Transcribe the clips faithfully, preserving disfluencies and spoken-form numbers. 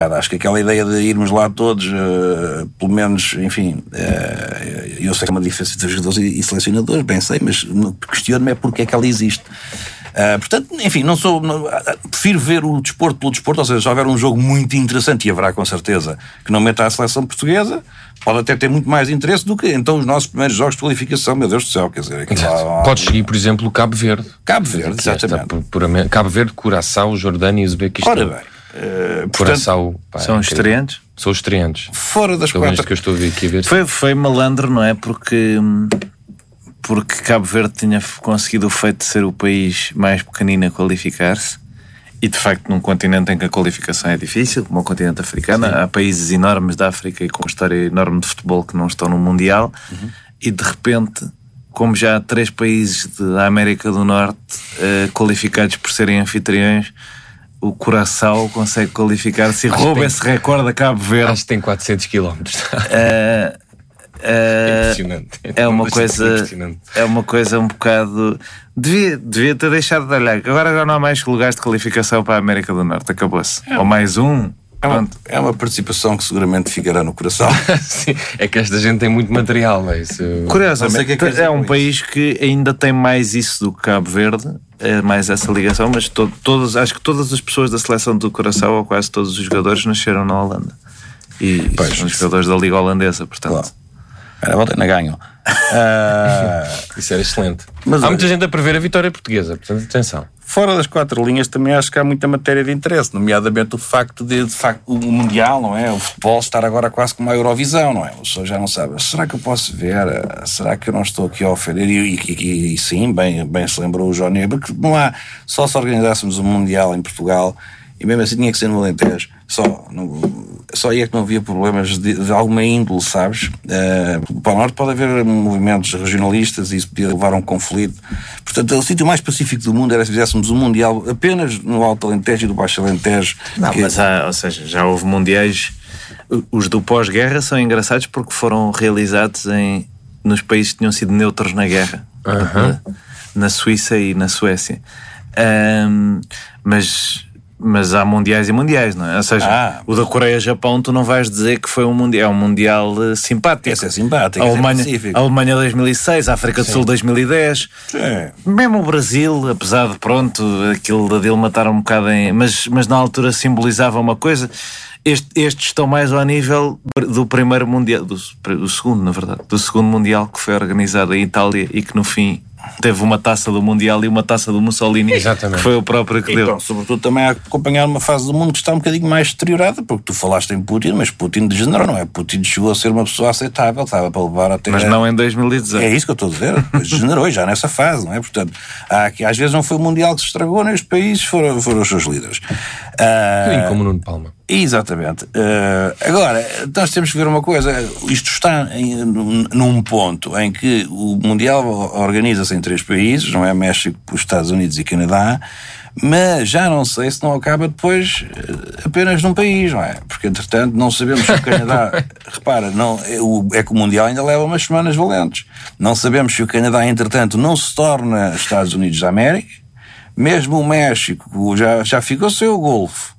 Acho que aquela ideia de irmos lá todos, uh, pelo menos, enfim, uh, eu sei que é uma diferença entre jogadores e, e selecionadores, bem sei, mas questiono-me é porque é que ela existe. Uh, portanto, enfim, não sou, não, prefiro ver o desporto pelo desporto, ou seja, se houver um jogo muito interessante, e haverá com certeza, que não meta a seleção portuguesa, pode até ter muito mais interesse do que então os nossos primeiros jogos de qualificação, meu Deus do céu, quer dizer... Lá, Pode seguir, por exemplo, o Cabo Verde. Cabo Verde, exatamente. Por, por, Cabo Verde, Curaçao, Jordânia e Uzbequistão. Ora bem, uh, portanto, Curaçao, pá, são os estreantes? São os estreantes. Fora das Pelo quatro... que eu estou a ver aqui a ver. Foi, foi malandro, não é? Porque... porque Cabo Verde tinha conseguido o feito de ser o país mais pequenino a qualificar-se, e de facto num continente em que a qualificação é difícil, como o continente africano. Sim. Há países enormes da África e com uma história enorme de futebol que não estão no Mundial, uhum. E de repente, como já há três países da América do Norte uh, qualificados por serem anfitriões, o Curaçao consegue qualificar-se e acho rouba tem, esse recorde a Cabo Verde. Acho que tem quatrocentos quilómetros. Uh, É impressionante. É uma coisa, é uma coisa um bocado. Devia, devia ter deixado de olhar. Agora já não há mais lugares de qualificação para a América do Norte. Acabou-se. É. Ou mais um. É uma, é uma participação que seguramente ficará no coração. Sim, é que esta gente tem muito material. Não é? Isso... Curiosamente, que é, que é um país que ainda tem mais isso do que Cabo Verde, é mais essa ligação, mas to, todos, acho que todas as pessoas da seleção do Curaçao, ou quase todos os jogadores, nasceram na Holanda. E pois, são os jogadores da Liga Holandesa, portanto. Claro. Era volta na ganham. Uh... Isso era excelente. Mas há olha, muita gente a prever a vitória portuguesa, portanto, atenção. Fora das quatro linhas também acho que há muita matéria de interesse, nomeadamente o facto de, de facto, o Mundial, não é? O futebol estar agora quase como a Eurovisão, não é? O senhor já não sabe. Será que eu posso ver? Será que eu não estou aqui a ofender? E, e, e, e sim, bem, bem se lembrou o João Neber, que não há, só se organizássemos um Mundial em Portugal, e mesmo assim tinha que ser no Alentejo. Só, não, só aí é que não havia problemas de, de alguma índole, sabes? Uh, para o Norte pode haver movimentos regionalistas e isso podia levar a um conflito. Portanto, o sítio mais pacífico do mundo era se fizéssemos um Mundial apenas no Alto Alentejo e do Baixo Alentejo. Não, que... mas há, ou seja, já houve Mundiais. Os do pós-guerra são engraçados porque foram realizados em, nos países que tinham sido neutros na guerra. Uh-huh. na, na Suíça e na Suécia. Um, mas... Mas há mundiais e mundiais, não é? Ou seja, ah, o da Coreia-Japão tu não vais dizer que foi um mundial, é um mundial uh, simpático. Esse é simpático. A Alemanha, a Alemanha dois mil e seis, a África do Sul dois mil e dez. Sim. Mesmo o Brasil, apesar de, pronto, aquilo da dele matar um bocado em... Mas, mas na altura simbolizava uma coisa. Este, estes estão mais ao nível do primeiro mundial, do, do segundo, na verdade, do segundo mundial que foi organizado em Itália e que no fim teve uma taça do Mundial e uma taça do Mussolini. Exatamente. Que foi o próprio que e, deu. Pronto, sobretudo também a acompanhar uma fase do mundo que está um bocadinho mais deteriorada, porque tu falaste em Putin, mas Putin degenerou, não é? Putin chegou a ser uma pessoa aceitável, estava para levar até... Mas não em dois mil e dezoito. É isso que eu estou a dizer, degenerou já nessa fase, não é? Portanto, há aqui, às vezes não foi o Mundial que se estragou, nem os países foram, foram os seus líderes. Uh, como Nuno Palma. Exatamente. Uh, agora, nós temos que ver uma coisa. Isto está em, num ponto em que o Mundial organiza-se em três países, não é? México, os Estados Unidos e Canadá, mas já não sei se não acaba depois apenas num país, não é? Porque, entretanto, não sabemos se o Canadá... repara, não, é, o, é que o Mundial ainda leva umas semanas valentes. Não sabemos se o Canadá, entretanto, não se torna Estados Unidos da América. Mesmo o México já, já ficou sem o Golfo.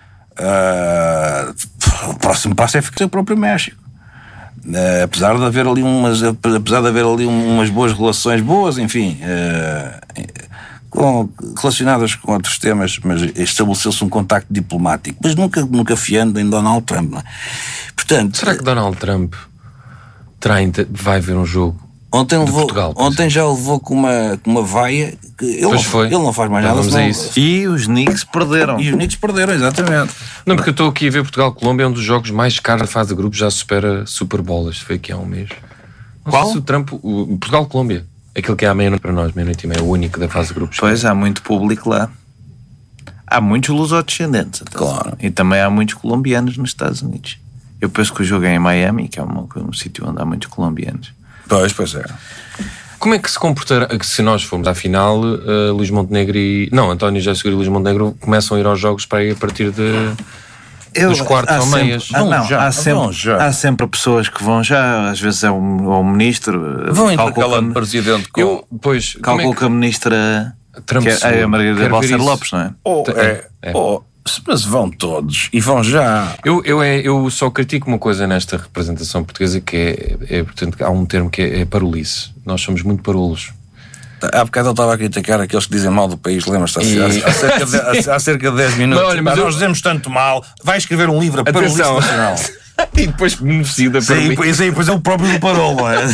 Uh, o próximo passo é ficar o próprio México. Uh, apesar de haver ali umas apesar de haver ali umas boas relações boas, enfim, uh, com, relacionadas com outros temas, mas estabeleceu-se um contacto diplomático, mas nunca, nunca fiando em Donald Trump, não é? Portanto, será que Donald Trump terá, vai ver um jogo? Ontem, levou, Portugal, ontem já levou com uma, com uma vaia que ele, não, foi. ele não faz mais já nada. Vamos senão... a isso. E os Knicks perderam. E os Knicks perderam, exatamente. Não, porque eu estou aqui a ver Portugal-Colômbia, é um dos jogos mais caros da fase de grupos, já supera Super Bowl, isto foi aqui há um mês. Não Qual? sei se o Trump, o Portugal-Colômbia, aquele que é à meia-noite para nós, meia-noite e meia, é o único da fase de grupos. Pois, há muito público lá. Há muitos lusodescendentes. Claro. E também há muitos colombianos nos Estados Unidos. Eu penso que o jogo é em Miami, que é um, um sítio onde há muitos colombianos. Pois, pois é. Como é que se comportará, se nós formos à final, uh, Luís Montenegro e... Não, António José Seguro e Luís Montenegro começam a ir aos jogos para ir a partir de, Eu, dos quartos ou sempre, meias. Ah, não, já, há, sempre, já. há sempre pessoas que vão já, às vezes é o, o ministro. Vão intercalar o presidente com... Eu, pois, calculo é que... que a ministra... Trump que é a Margarida Balcer Lopes, não é? Ou, é, é. Ou, Mas vão todos, e vão já. Eu, eu, é, eu só critico uma coisa nesta representação portuguesa, que é, é portanto, há um termo que é, é parolice. Nós somos muito parolos. Há bocado eu estava a criticar aqueles que dizem mal do país, lembras-te? E... Há, há, cerca de, há, há cerca de dez minutos. Mas, olha, mas Pá, eu... Nós dizemos tanto mal, vai escrever um livro a parolice nacional. E depois beneficia da Sim, pois é, pois é o próprio do parolo, não é?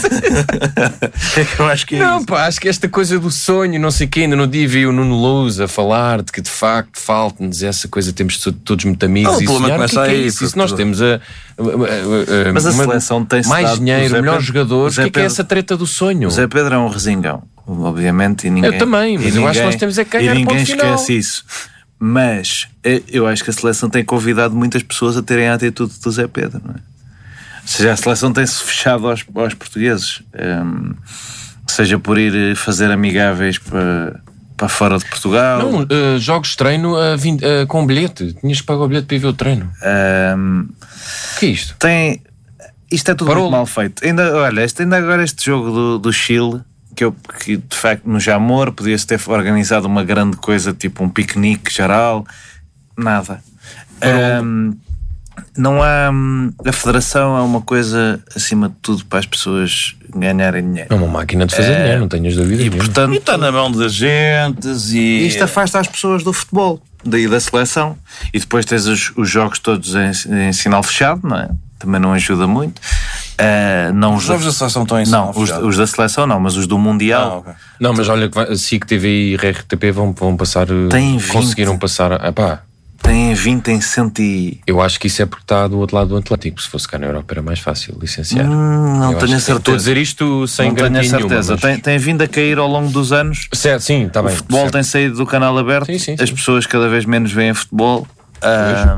Eu acho que é Não, isso. pá, acho que esta coisa do sonho, não sei o quê, ainda no dia vi o Nuno Lousa a falar de que de facto falta-nos essa coisa, temos todos muito amigos. Oh, e o problema sonhar, começa o que é, que é aí, isso? Isso nós temos a, a, a, a, Mas a uma, seleção tem-se mais dado- o dinheiro, Zé melhores Pedro- jogadores. o Zé O que é que é Pedro- essa treta do sonho? O Zé Pedro é um resingão, obviamente, e ninguém... Eu também, mas e eu acho que ninguém- nós temos é que ganhar E ninguém ponto final. esquece isso. Mas eh, eu acho que a seleção tem convidado muitas pessoas a terem a atitude do Zé Pedro, não é? Ou seja, a seleção tem-se fechado aos, aos portugueses, um, seja por ir fazer amigáveis para, para fora de Portugal. Não, uh, jogos de treino uh, vim, uh, com bilhete. Tinhas que pagar o bilhete para ir ver o treino. Um, O que é isto? tem, isto é tudo Parou. muito mal feito. Ainda, olha, este, ainda agora este jogo do, do Chile, que, eu, que de facto no Jamor podia-se ter organizado uma grande coisa, tipo um piquenique geral, nada. Um, não há. A federação é uma coisa acima de tudo para as pessoas ganharem dinheiro. É uma máquina de fazer É, dinheiro, não tenhas dúvida. E nenhuma. portanto, E está na mão das gentes e... isto afasta as pessoas do futebol, daí da seleção. E depois tens os, os jogos todos em, em sinal fechado, não é? Também não ajuda muito. Uh, não Os jogos da seleção estão em Não, sinal os, fechado. os da seleção não, mas os do Mundial. Ah, ok. Não, mas olha que vai- a S I C T V e R T P vão, vão passar. uh, Tem vinte. Conseguiram passar. Ah, pá, Têm vinte em cento e... eu acho que isso é porque está do outro lado do Atlântico. Se fosse cá na Europa era mais fácil licenciar. Hum, não Eu tenho a acho que- Estou a certeza. dizer isto sem Não tenho a garantia certeza. nenhuma. mas- Tem, tem vindo a cair ao longo dos anos. Certo, sim, está bem. O futebol certo. tem saído do canal aberto. Sim, sim, As sim. pessoas cada vez menos veem futebol. ah,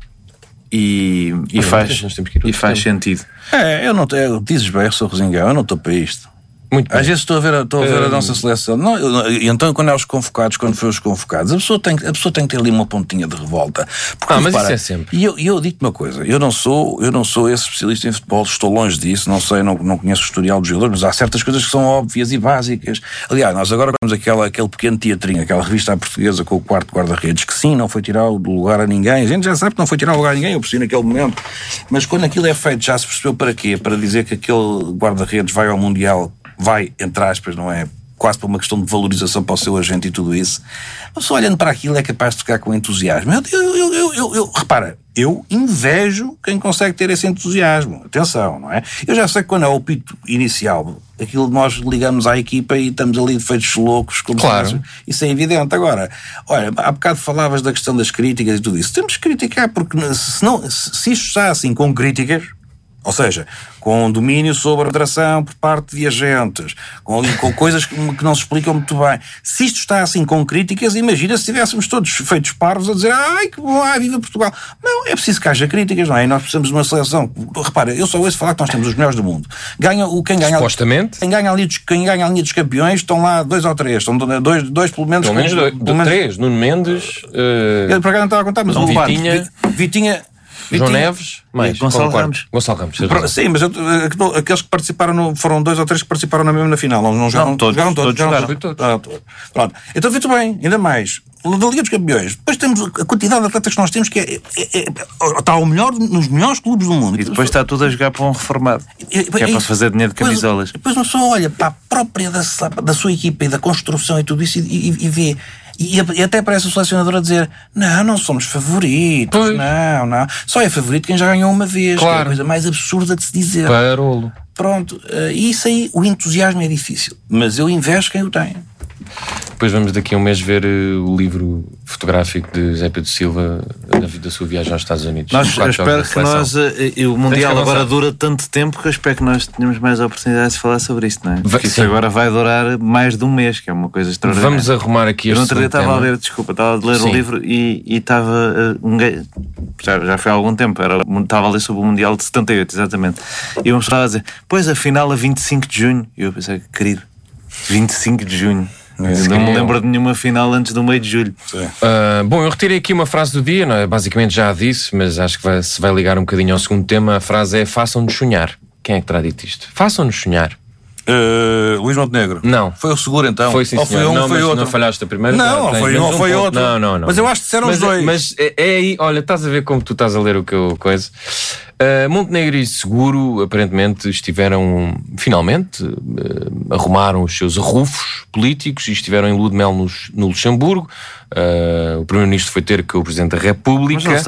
e, e Olha, faz, nós temos que ir ao e faz tempo. sentido. É, eu não tenho... Dizes bem, eu sou resingão, eu não estou para isto. Muito bem. Às vezes estou a ver, a- estou a, ver a Hum. nossa seleção. Não, eu- e então, quando é os convocados, quando foi os convocados, a pessoa tem, a pessoa tem que ter ali uma pontinha de revolta. Porque, Ah, mas repara, isso é sempre. E eu, e eu digo-te uma coisa: eu não, sou, eu não sou esse especialista em futebol, estou longe disso, não sei, não, não conheço o historial dos jogadores, mas há certas coisas que são óbvias e básicas. Aliás, nós agora temos aquela, aquele pequeno teatrinho, aquela revista à portuguesa com o quarto guarda-redes, que sim, não foi tirar o lugar a ninguém. A gente já sabe que não foi tirar o lugar a ninguém, eu percebi naquele momento. Mas quando aquilo é feito, já se percebeu para quê? Para dizer que aquele guarda-redes vai ao Mundial. Vai, entre aspas, não é? Quase por uma questão de valorização para o seu agente e tudo isso. Mas só olhando para aquilo é capaz de tocar com entusiasmo. Eu, eu, eu, eu, eu, eu, repara, eu invejo quem consegue ter esse entusiasmo. Atenção, não é? Eu já sei que quando é o pito inicial, aquilo nós ligamos à equipa e estamos ali feitos loucos. Como Claro. se fosse- isso é evidente. Agora, olha, há bocado falavas da questão das críticas e tudo isso. Temos que criticar, porque se, não, se isto está assim com críticas, ou seja, com domínio sobre a moderação por parte de agentes, com, com coisas que, que não se explicam muito bem. Se isto está assim com críticas, imagina se estivéssemos todos feitos parvos a dizer ai que bom, ai viva Portugal. Não, é preciso que haja críticas, não é? E nós precisamos de uma seleção. Repara, eu só ouço falar que nós temos os melhores do mundo. Ganha, o, quem, ganha, Supostamente. quem, ganha a linha dos, quem ganha a linha dos campeões estão lá dois ou três. Estão dois, dois pelo menos. Pelo menos dois, pelo menos- três. Nuno Mendes, uh, Eu por acaso não estava a contar, mas Então, o Vitinha- Vi- Vitinha. João Vitinha- Neves, mais Gonçalo qual o quarto? Ramos. Gonçalo Ramos. tens Pro- razão. Sim, mas eu, aqu- aqueles que participaram no, foram dois ou três que participaram na mesma na final. Não, não jogaram todos, jogaram todos jogaram jogaram. todos. Jogaram todos. Pronto. Então, muito bem, ainda mais. Da Liga dos Campeões. Depois temos a quantidade de atletas que nós temos que é, é- é- está ao melhor, nos melhores clubes do mundo. E depois está tudo a jogar para um reformado. E- Que é para isso. fazer dinheiro de Depois- camisolas. Depois uma pessoa olha para a própria da, da sua equipa e da construção e tudo isso e, e- e vê. E, e até parece o selecionador a dizer: não, não somos favoritos, Pois. não, não. Só é favorito quem já ganhou uma vez. Que é a Claro. coisa mais absurda de se dizer. Parolo. Pronto, eh, isso aí, o entusiasmo é difícil, mas eu invejo quem o tem. Depois vamos daqui a um mês ver uh, o livro fotográfico de Zé Pedro Silva da, da sua viagem aos Estados Unidos. Nós, Os eu quatro espero jogos que da nós. seleção. eh, e o Mundial que agora avançar. dura tanto tempo que eu espero que nós tenhamos mais oportunidades de falar sobre isto, não é? Vai- Porque isso sim. agora vai durar mais de um mês, que é uma coisa extraordinária. Vamos arrumar aqui Eu no este outro dia segundo estava a tema. ler, desculpa, estava a ler Sim. o livro e e estava eh, um ga- já, já foi há algum tempo, era, estava a ler sobre o Mundial de setenta e oito, exatamente. E uma pessoa estava a dizer, pois afinal a vinte e cinco de junho. E eu pensei, querido, vinte e cinco de junho. Eu não me lembro de nenhuma final antes do meio de julho. Ah, bom, eu retirei aqui uma frase do dia, não é? Basicamente já a disse, mas acho que vai, se vai ligar um bocadinho ao segundo tema. A frase é: façam-nos sonhar. Quem é que terá dito isto? Façam-nos sonhar. Uh, Luís Montenegro. Não. Foi o seguro então? Foi sim, ou foi senhor. um, não, foi mas outro? não falhaste a primeira. Não, já, foi um, um foi ponto. outro. Não, não, não. Mas eu acho que disseram mas, os dois. Mas é, é aí, olha, estás a ver como tu estás a ler o que eu coisa. Uh, Montenegro e Seguro aparentemente estiveram, finalmente, uh, arrumaram os seus arrufos políticos e estiveram em lua de mel no, no Luxemburgo. Uh, o primeiro-ministro foi ter com o Presidente da República.